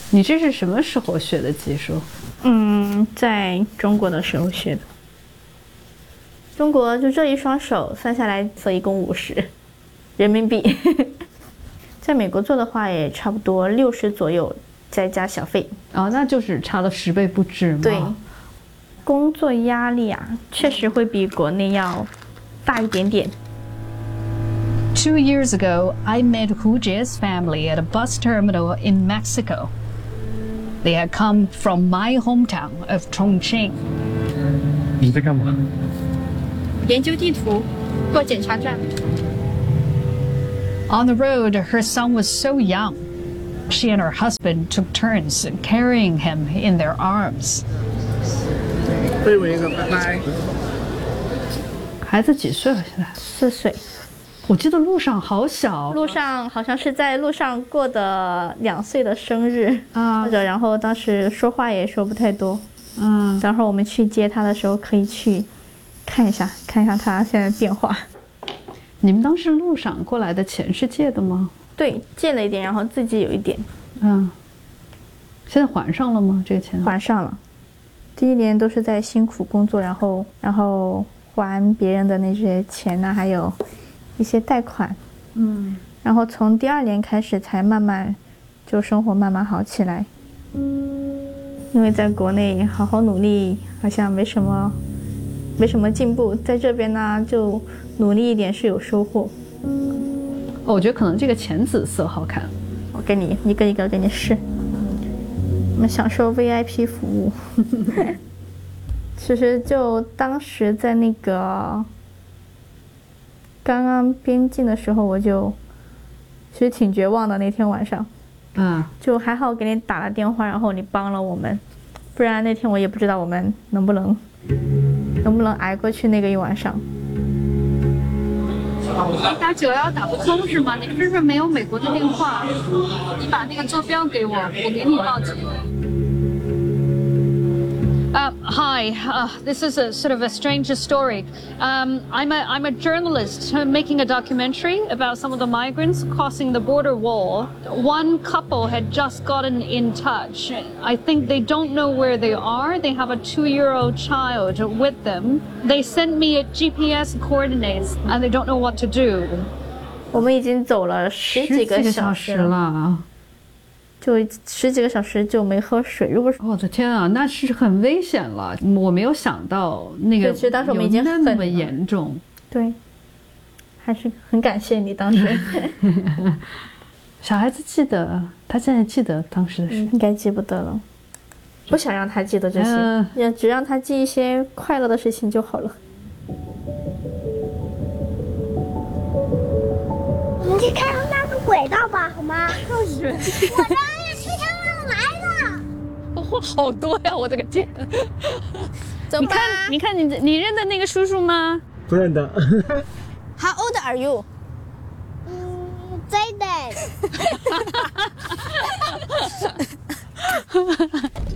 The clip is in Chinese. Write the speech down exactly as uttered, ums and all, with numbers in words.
你这是什么时候学的技术？ 嗯，在中国的时候学的。中国就这一双手算下来，所以一共五十人民币。在美国做的话，也差不多六十左右，再加小费。 哦，那就是差了十倍不止嘛。 对，工作压力啊，确实会比国内要大一点点。 Two years ago, I met Hu Jie's family at a bus terminal in Mexico. They had come from my hometown of Chongqing. 你在干嘛？ 研究地图，过检查站。 On the road, her son was so young. She and her husband took turns carrying him in their arms. 对我一个，拜拜。 孩子几岁了？现在四岁。 我记得路上好小， 路上好像是在路上过的两岁的生日啊， 或者然后当时说话也说不太多。 嗯， 等会儿我们去接他的时候可以去看一下，看一下他现在变化。 你们当时路上过来的钱是借的吗？ 对，借了一点，然后自己有一点。 嗯，现在还上了吗？这个钱还上了。第一年都是在辛苦工作，然后然后还别人的那些钱呢，还有一些贷款。 嗯， 然后从第二年开始才慢慢就生活慢慢好起来。因为在国内好好努力好像没什么没什么进步，在这边呢就努力一点是有收获。 哦，我觉得可能这个浅紫色好看。 我给你一个一个给你试。我们享受 V I P 服务。其实就当时在那个刚刚边境的时候，我就其实挺绝望的。那天晚上， 嗯， 就还好给你打了电话，然后你帮了我们，不然那天我也不知道我们能不能能不能挨过去那个一晚上。 你打九幺打不通是吗？你是不是没有美国的电话？你把那个坐标给我，我给你报警。 Uh, hi, uh, this is a sort of a strange story. Um, I'm a I'm a journalist making a documentary about some of the migrants crossing the border wall. One couple had just gotten in touch. I think they don't know where they are. They have a two-year-old child with them. They sent me a G P S coordinates, and they don't know what to do. 我们已经走了十几个小时了。 就十几个小时就没喝水，如果我的天啊，那是很危险了。我没有想到那个， 其实当时我们已经很那么严重。 对，还是很感谢你当时。 小孩子记得，他现在记得当时的事， 嗯、应该记不得了。不想让他记得这些，呃、只让他记一些快乐的事情就好了。 我们去看那个轨道吧，好吗？就是，我的车厢上来了。 哇，好多呀！我的个天！ 走吧。 你看，你看你你认得那个叔叔吗？ 不认得。 How old are you？ 嗯 ，Zayden。